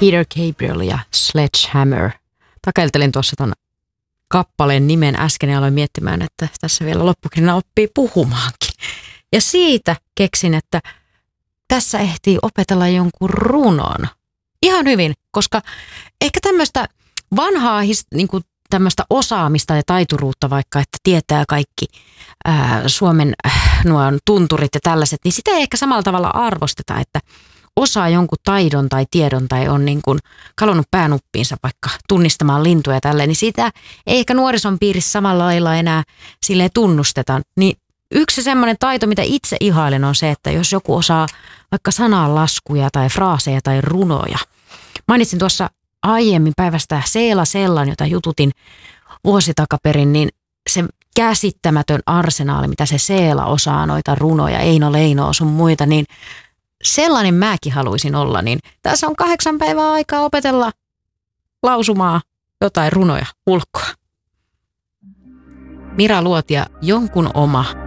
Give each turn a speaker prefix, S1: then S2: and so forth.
S1: Peter Gabriel ja Sledgehammer. Takeltelin tuossa ton kappaleen nimen äsken ja aloin miettimään, että tässä vielä loppukirjana oppii puhumaankin. Ja siitä keksin, että tässä ehtii opetella jonkun runon. Ihan hyvin, koska ehkä tämmöistä vanhaa niin kuin tämmöistä osaamista ja taituruutta vaikka, että tietää kaikki Suomen nuo tunturit ja tällaiset, niin sitä ei ehkä samalla tavalla arvosteta, että osaa jonkun taidon tai tiedon tai on niin kuin kalonnut päänuppiinsa vaikka tunnistamaan lintuja ja tälleen, niin sitä ei ehkä nuorison piirissä samalla lailla enää silleen tunnusteta. Niin yksi semmoinen taito, mitä itse ihailen, on se, että jos joku osaa vaikka sananlaskuja tai fraaseja tai runoja. Mainitsin tuossa aiemmin päivästä Seela Sellan, jota jututin vuosi takaperin, niin se käsittämätön arsenaali, mitä se Seela osaa noita runoja, Eino Leino sun muita, niin sellainen mäkin haluaisin olla, niin tässä on 8 päivää aikaa opetella lausumaa jotain runoja ulkoa. Mira Luotia, jonkun oma.